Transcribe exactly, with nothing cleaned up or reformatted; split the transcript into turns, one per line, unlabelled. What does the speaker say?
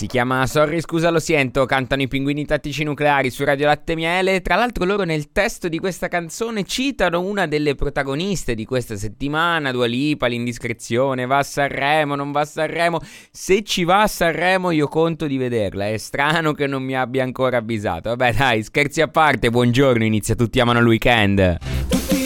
Si chiama Sorry scusa lo siento, cantano i Pinguini Tattici Nucleari su Radio Latte Miele. Tra l'altro loro nel testo di questa canzone citano una delle protagoniste di questa settimana, Dua Lipa, l'indiscrezione, va a Sanremo, non va a Sanremo. Se ci va a Sanremo io conto di vederla, è strano che non mi abbia ancora avvisato. Vabbè dai, scherzi a parte, buongiorno, inizia Tutti amano il weekend.